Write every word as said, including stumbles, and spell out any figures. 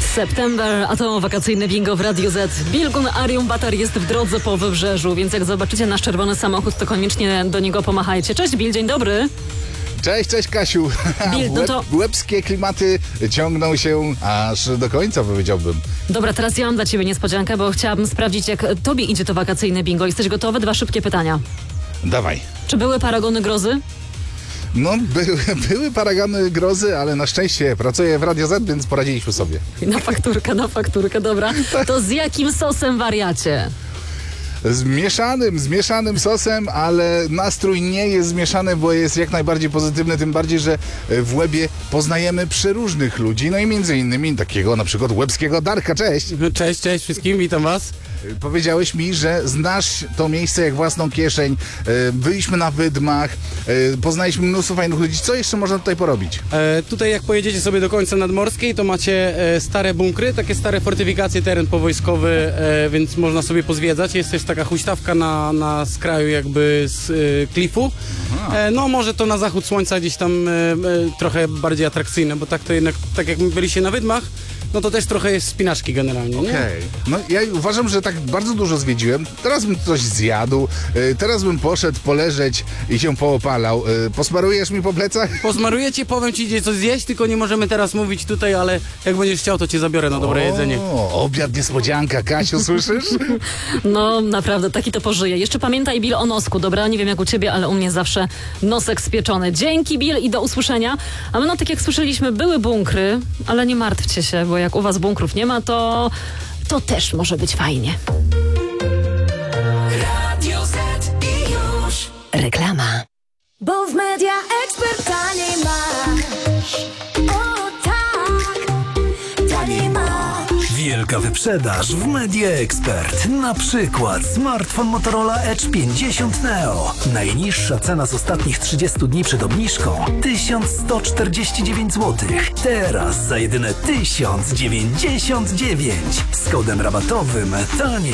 September, a to wakacyjne bingo w Radio Z. Bilgun Arium Batar jest w drodze po Wybrzeżu, więc jak zobaczycie nasz czerwony samochód, to koniecznie do niego pomachajcie. Cześć Bil, dzień dobry. Cześć, cześć Kasiu. Bil, no to... Łebskie klimaty ciągną się aż do końca, powiedziałbym. Dobra, teraz ja mam dla ciebie niespodziankę, bo chciałabym sprawdzić, jak tobie idzie to wakacyjne bingo. Jesteś gotowy? Dwa szybkie pytania. Dawaj. Czy były paragony grozy? No, były, były paragony grozy, ale na szczęście pracuję w Radio Z, więc poradziliśmy sobie. Na fakturkę, na fakturkę, dobra. To z jakim sosem, wariacie? Z mieszanym, z mieszanym sosem, ale nastrój nie jest zmieszany, bo jest jak najbardziej pozytywny, tym bardziej, że w Łebie poznajemy przeróżnych ludzi, no i między innymi takiego na przykład łebskiego Darka. Cześć! Cześć, cześć wszystkim, witam was. Powiedziałeś mi, że znasz to miejsce jak własną kieszeń, byliśmy na Wydmach, poznaliśmy mnóstwo fajnych ludzi. Co jeszcze można tutaj porobić? E, tutaj jak pojedziecie sobie do końca nadmorskiej, to macie e, stare bunkry, takie stare fortyfikacje, teren powojskowy, e, więc można sobie pozwiedzać. Jest też taka huśtawka na, na skraju jakby z e, klifu. E, no może to na zachód słońca gdzieś tam e, e, trochę bardziej atrakcyjne, bo tak to jednak, tak jak my byliście na Wydmach, no to też trochę jest spinaczki generalnie, nie? Okej. Okay. No ja uważam, że tak bardzo dużo zwiedziłem. Teraz bym coś zjadł, yy, teraz bym poszedł poleżeć i się poopalał. Yy, posmarujesz mi po plecach? Posmaruję ci, powiem ci, gdzie coś zjeść, tylko nie możemy teraz mówić tutaj, ale jak będziesz chciał, to cię zabiorę na dobre o, jedzenie. Obiad niespodzianka, Kasiu, słyszysz? No naprawdę, taki to pożyje. Jeszcze pamiętaj, Bil, o nosku, dobra? Nie wiem jak u ciebie, ale u mnie zawsze nosek spieczony. Dzięki, Bil, i do usłyszenia. A my, no tak jak słyszeliśmy, były bunkry, ale nie martwcie się, bo jak u was bunkrów nie ma, to to też może być fajnie. Radio Z i już Reklama. Bo w Media Expert taniej masz. O tak, taniej masz. Wielka wyprzedaż w Media Expert. Na przykład smartfon Motorola Edge pięćdziesiąt Neo. Najniższa cena z ostatnich trzydziestu dni przed obniżką tysiąc sto czterdzieści dziewięć złotych. Teraz za jedyne tysiąc dziewięćdziesiąt dziewięć. Z kodem rabatowym taniej.